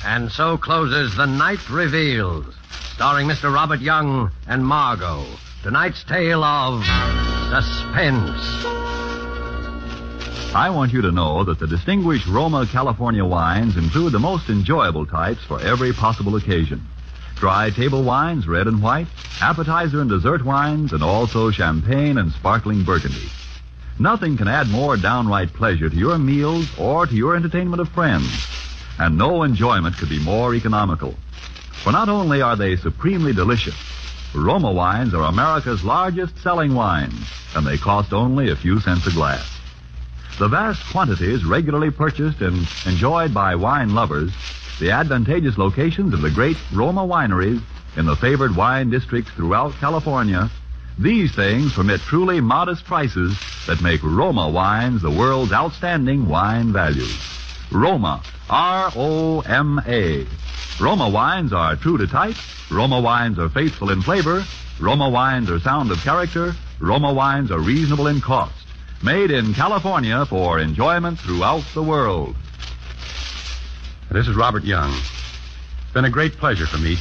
And so closes The Night Reveals, starring Mr. Robert Young and Margot. Tonight's tale of suspense. I want you to know that the distinguished Roma California wines include the most enjoyable types for every possible occasion. Dry table wines, red and white, appetizer and dessert wines, and also champagne and sparkling Burgundy. Nothing can add more downright pleasure to your meals or to your entertainment of friends. And no enjoyment could be more economical. For not only are they supremely delicious, Roma wines are America's largest selling wines, and they cost only a few cents a glass. The vast quantities regularly purchased and enjoyed by wine lovers, the advantageous locations of the great Roma wineries in the favored wine districts throughout California, these things permit truly modest prices that make Roma wines the world's outstanding wine values. Roma, R-O-M-A. Roma wines are true to type. Roma wines are faithful in flavor. Roma wines are sound of character. Roma wines are reasonable in cost. Made in California for enjoyment throughout the world. This is Robert Young. It's been a great pleasure for me